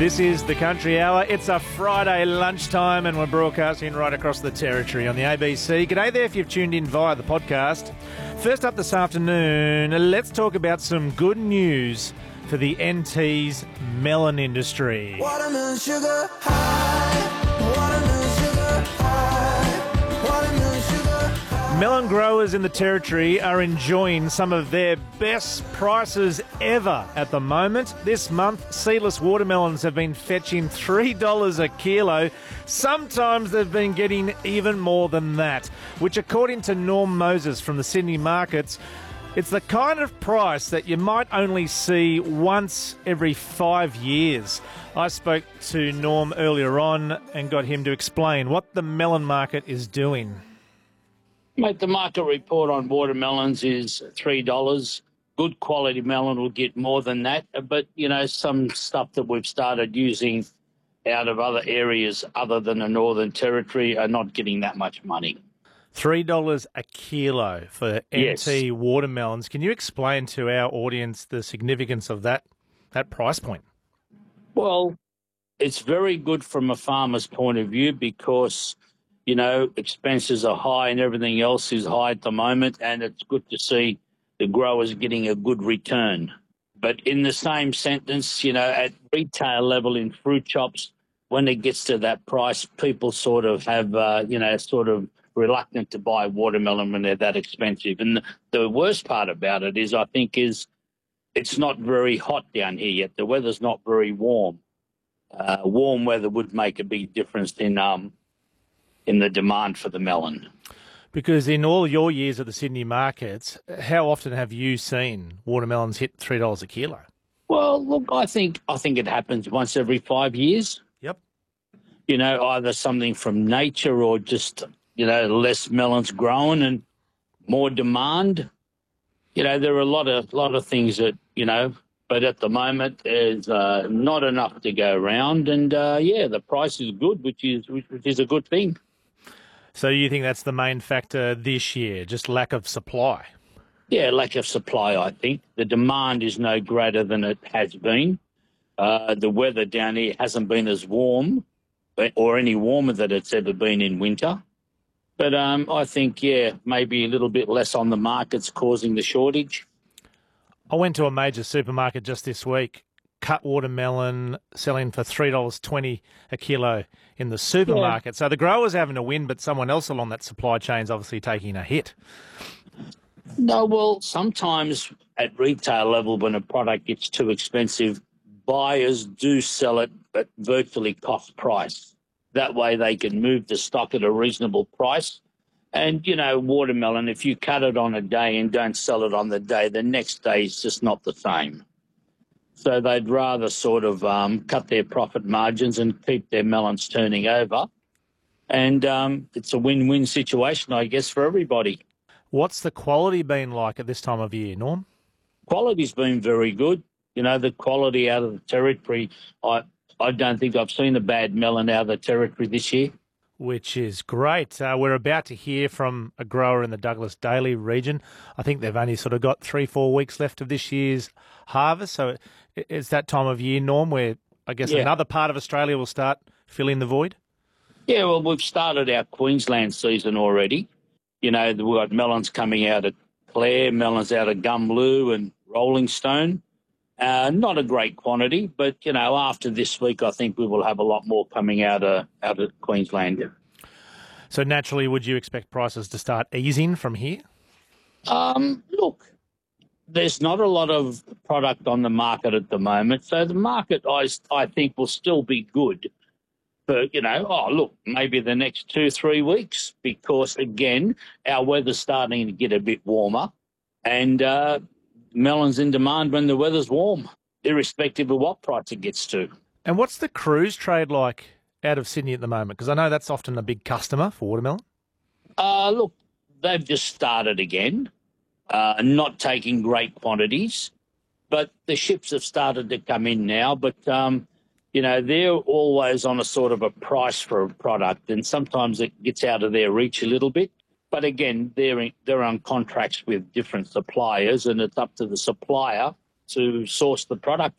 This is the Country Hour. It's a Friday lunchtime and we're broadcasting right across the territory on the ABC. G'day there if you've tuned in via the podcast. First up this afternoon, let's talk about some good news for the NT's melon industry. Watermelon sugar high, watermelon sugar high, watermelon sugar high. Melon growers in the territory are enjoying some of their best prices ever at the moment. This month, seedless watermelons have been fetching $3 a kilo. Sometimes they've been getting even more than that, which according to Norm Moses from the Sydney markets, it's the kind of price that you might only see once every 5 years. I spoke to Norm earlier on and got him to explain what the melon market is doing. Mate, the market report on watermelons is $3. Good quality melon will get more than that. But, you know, some stuff that we've started using out of other areas other than the Northern Territory are not getting that much money. $3 a kilo for Yes. NT watermelons. Can you explain to our audience the significance of that price point? Well, it's very good from a farmer's point of view because, you know, expenses are high and everything else is high at the moment, and it's good to see the growers getting a good return. But in the same sentence, you know, at retail level in fruit shops, when it gets to that price, people sort of have, sort of reluctant to buy watermelon when they're that expensive. And the worst part about it is, I think, is it's not very hot down here yet. The weather's not very warm. Warm weather would make a big difference in the demand for the melon. Because in all your years at the Sydney markets, how often have you seen watermelons hit $3 a kilo? Well, look, I think it happens once every 5 years. Yep. You know, either something from nature or just, you know, less melons grown and more demand. You know, there are a lot of things that, you know, but at the moment there's not enough to go around, and the price is good, which is a good thing. So you think that's the main factor this year, just lack of supply? Yeah, lack of supply, I think. The demand is no greater than it has been. The weather down here hasn't been as warm or any warmer than it's ever been in winter. But I think, maybe a little bit less on the market's causing the shortage. I went to a major supermarket just this week, cut watermelon selling for $3.20 a kilo in the supermarket. Yeah. So the grower's having a win, but someone else along that supply chain is obviously taking a hit. No, well, sometimes at retail level when a product gets too expensive, buyers do sell it at virtually cost price. That way they can move the stock at a reasonable price. And, you know, watermelon, if you cut it on a day and don't sell it on the day, the next day is just not the same. So they'd rather sort of cut their profit margins and keep their melons turning over. And it's a win-win situation, I guess, for everybody. What's the quality been like at this time of year, Norm? Quality's been very good. You know, the quality out of the territory, I don't think I've seen a bad melon out of the territory this year. Which is great. We're about to hear from a grower in the Douglas Daly region. I think they've only sort of got 3-4 weeks left of this year's harvest. So it's that time of year, Norm, where I guess another part of Australia will start filling the void? Yeah, well, we've started our Queensland season already. You know, we've got melons coming out of Clare, melons out of Gumloo and Rolling Stone. Not a great quantity, but, you know, after this week, I think we will have a lot more coming out of Queensland. So naturally, would you expect prices to start easing from here? Look, there's not a lot of product on the market at the moment, so the market, I think, will still be good. But, you know, maybe the next 2-3 weeks, because, again, our weather's starting to get a bit warmer, and melons in demand when the weather's warm, irrespective of what price it gets to. And what's the cruise trade like out of Sydney at the moment? Because I know that's often a big customer for watermelon. Look, they've just started again, not taking great quantities, but the ships have started to come in now. But, you know, they're always on a sort of a price for a product, and sometimes it gets out of their reach a little bit. But again, they're on contracts with different suppliers, and it's up to the supplier to source the product